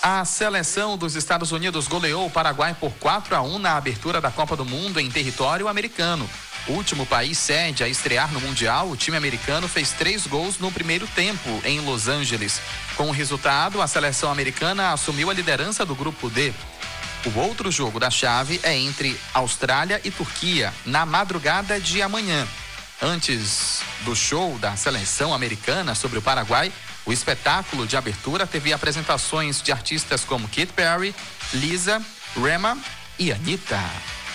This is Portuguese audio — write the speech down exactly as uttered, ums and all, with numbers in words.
A seleção dos Estados Unidos goleou o Paraguai por quatro a um na abertura da Copa do Mundo em território americano. O último país sede a estrear no Mundial, o time americano fez três gols no primeiro tempo em Los Angeles. Com o resultado, a seleção americana assumiu a liderança do Grupo D. O outro jogo da chave é entre Austrália e Turquia, na madrugada de amanhã. Antes do show da seleção americana sobre o Paraguai, o espetáculo de abertura teve apresentações de artistas como Katy Perry, Lisa, Rema e Anitta.